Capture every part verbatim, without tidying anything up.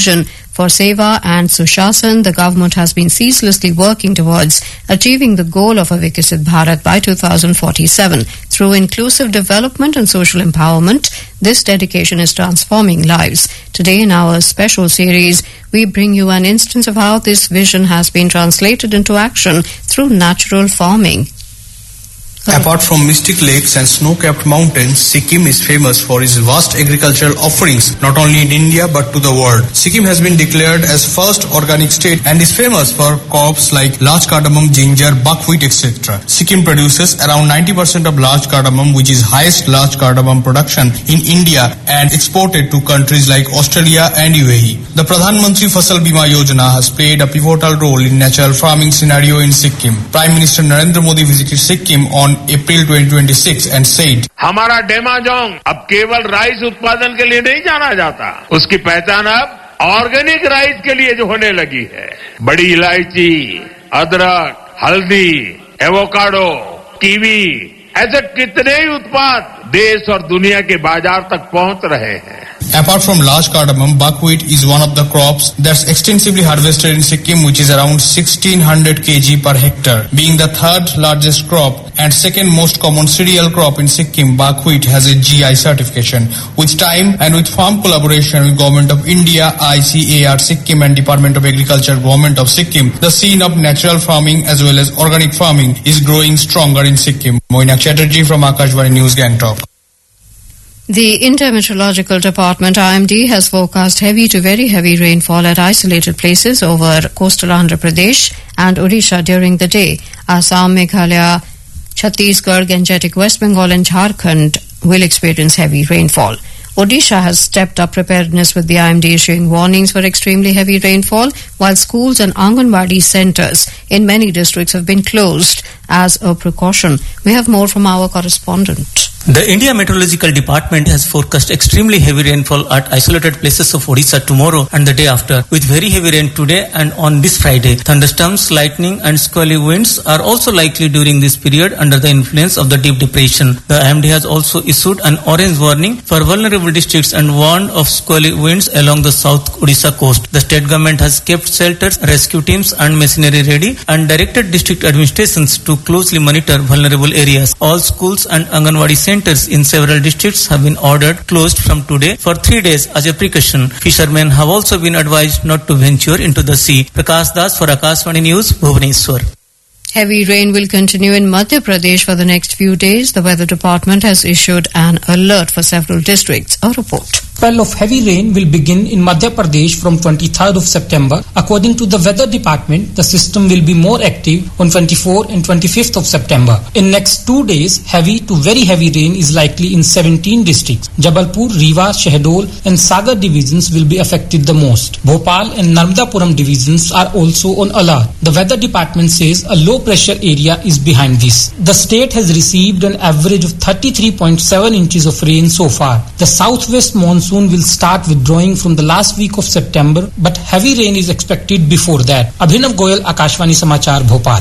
vision for Seva and Sushasan, the government has been ceaselessly working towards achieving the goal of a Viksit Bharat by two thousand forty-seven. Through inclusive development and social empowerment, this dedication is transforming lives. Today in our special series, we bring you an instance of how this vision has been translated into action through natural farming. Apart from mystic lakes and snow-capped mountains, Sikkim is famous for its vast agricultural offerings, not only in India but to the world. Sikkim has been declared as first organic state and is famous for crops like large cardamom, ginger, buckwheat, et cetera. Sikkim produces around ninety percent of large cardamom, which is highest large cardamom production in India and exported to countries like Australia and U A E. The Pradhan Mantri Fasal Bima Yojana has played a pivotal role in natural farming scenario in Sikkim. Prime Minister Narendra Modi visited Sikkim on April twenty twenty-six and said, हमारा डेमाजोंग अब केवल rice उत्पादन के लिए नहीं जाना जाता, उसकी पहचान अब ऑर्गेनिक राइस के लिए जो होने लगी है। बड़ी इलायची, अदरक, हल्दी, एवोकाडो, कीवी, ऐसे कितने ही उत्पाद देश और दुनिया के बाजार तक पहुंच रहे हैं। Apart from large cardamom, buckwheat is one of the crops that's extensively harvested in Sikkim, which is around sixteen hundred kilograms per hectare. Being the third largest crop and second most common cereal crop in Sikkim, buckwheat has a G I certification. With time and with farm collaboration with Government of India, I C A R Sikkim and Department of Agriculture, Government of Sikkim, the scene of natural farming as well as organic farming is growing stronger in Sikkim. Moinak Chatterjee from Akashvani News, Gangtok. The Intermeteorological Department I M D has forecast heavy to very heavy rainfall at isolated places over coastal Andhra Pradesh and Odisha during the day. Assam, Meghalaya, Chhattisgarh, Gangetic West Bengal and Jharkhand will experience heavy rainfall. Odisha has stepped up preparedness with the I M D issuing warnings for extremely heavy rainfall, while schools and Anganwadi centres in many districts have been closed as a precaution. We have more from our correspondent. The India Meteorological Department has forecast extremely heavy rainfall at isolated places of Odisha tomorrow and the day after, with very heavy rain today and on this Friday. Thunderstorms, lightning and squally winds are also likely during this period under the influence of the deep depression. The I M D has also issued an orange warning for vulnerable districts and warned of squally winds along the South Odisha coast. The state government has kept shelters, rescue teams and machinery ready and directed district administrations to closely monitor vulnerable areas. All schools and Anganwadi centers Centers in several districts have been ordered closed from today for three days as a precaution. Fishermen have also been advised not to venture into the sea. Prakash Das for Akashvani News, Bhubaneswar. Heavy rain will continue in Madhya Pradesh for the next few days. The weather department has issued an alert for several districts. A report. Spell of heavy rain will begin in Madhya Pradesh from twenty-third of September. According to the weather department, the system will be more active on twenty-fourth and twenty-fifth of September. In next two days, heavy to very heavy rain is likely in seventeen districts. Jabalpur, Rewa, Shahdol and Sagar divisions will be affected the most. Bhopal and Narmadapuram divisions are also on alert. The weather department says a low pressure area is behind this. The state has received an average of thirty-three point seven inches of rain so far. The southwest monsoon Monsoon will start withdrawing from the last week of September, but heavy rain is expected before that. Abhinav Goyal, Akashvani Samachar, Bhopal.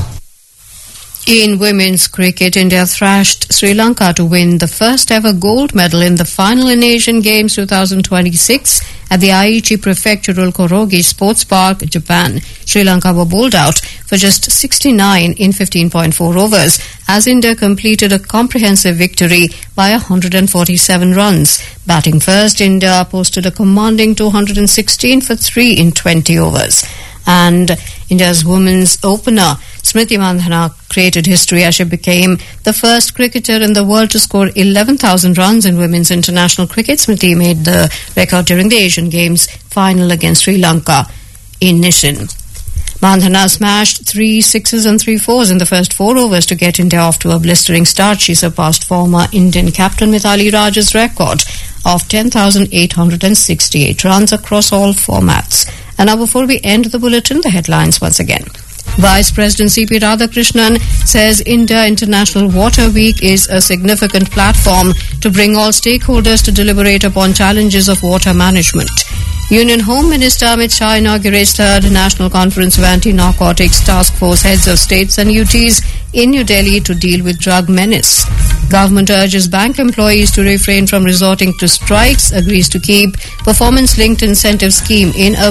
In women's cricket, India thrashed Sri Lanka to win the first ever gold medal in the final in Asian Games twenty twenty-six at the Aichi Prefectural Korogi Sports Park, Japan. Sri Lanka were bowled out for just sixty-nine in fifteen point four overs as India completed a comprehensive victory by one hundred forty-seven runs. Batting first, India posted a commanding two hundred sixteen for three in twenty overs. And India's women's opener Smriti Mandhana created history as she became the first cricketer in the world to score eleven thousand runs in women's international cricket. Smriti made the record during the Asian Games final against Sri Lanka in Nishin. Mandhana smashed three sixes and three fours in the first four overs to get India off to a blistering start. She surpassed former Indian captain Mithali Raj's record of ten thousand eight hundred sixty-eight runs across all formats. And now before we end the bulletin, the headlines once again. Vice President C P Radhakrishnan says India International Water Week is a significant platform to bring all stakeholders to deliberate upon challenges of water management. Union Home Minister Amit Shah inaugurates third National Conference of Anti-Narcotics Task Force Heads of States and U Ts in New Delhi to deal with drug menace. Government urges bank employees to refrain from resorting to strikes, agrees to keep performance-linked incentive scheme in a